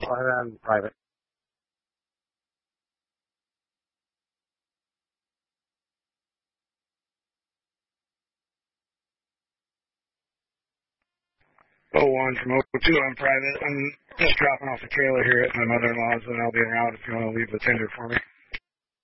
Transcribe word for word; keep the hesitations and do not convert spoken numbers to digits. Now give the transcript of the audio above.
I'll head on private. oh one from oh two on private. I'm just dropping off the trailer here at my mother-in-law's, and I'll be around if you want to leave the tender for me.